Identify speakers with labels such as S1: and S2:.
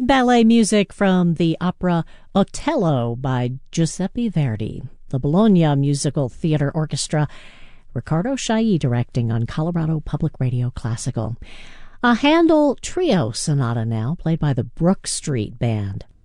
S1: ballet music from the opera Otello by Giuseppe Verdi. The Bologna Musical Theater Orchestra, Riccardo Chailly directing on Colorado Public Radio Classical. A Handel Trio Sonata now, played by the Brook Street Band.